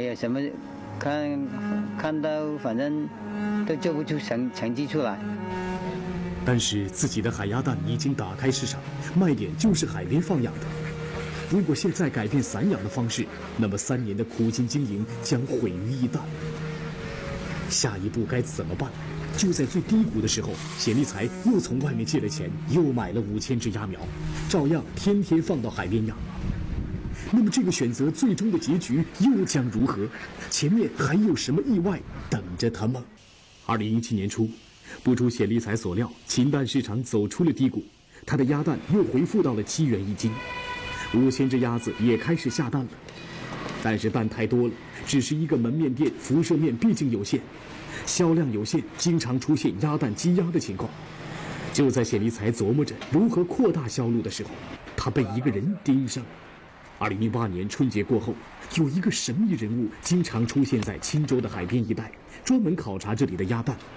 有什么看到，反正都做不出成绩出来。 但是自己的海鸭蛋已经打开市场，卖点就是海边放养的。如果现在改变散养的方式，那么3年的苦心经营将毁于一旦。下一步该怎么办？就在最低谷的时候，谢立才又从外面借了钱，又买了5000只鸭苗，照样天天放到海边养。那么这个选择最终的结局又将如何？前面还有什么意外等着他们？2017年初，不出谢立才所料，禽蛋市场走出了低谷，他的鸭蛋又回复到了7元一斤，5000只鸭子也开始下蛋了。但是蛋太多了，只是一个门面店，辐射面毕竟有限，销量有限，经常出现鸭蛋积压的情况。就在谢立才琢磨着如何扩大销路的时候，他被一个人盯上。2008年春节过后，有一个神秘人物经常出现在钦州的海边一带，专门考察这里的鸭蛋，